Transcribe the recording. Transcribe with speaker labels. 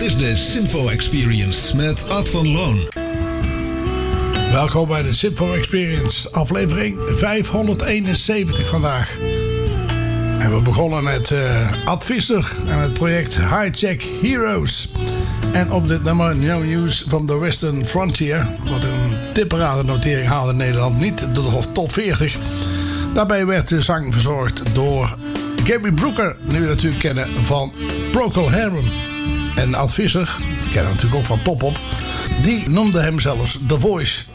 Speaker 1: is de Sinfo Experience met Ad van Loon.
Speaker 2: Welkom bij de Sinfo Experience, aflevering 571 vandaag. En we begonnen met Ad Visser en het project Hijack Heroes. En op dit nummer No News from the Western Frontier, wat een tipparadennotering haalde in Nederland, niet de top 40. Daarbij werd de zang verzorgd door Gary Brooker, nu we natuurlijk kennen van Procol Harum. En Ad Visser, kennen we natuurlijk ook van Top Op, die noemde hem zelfs The Voice.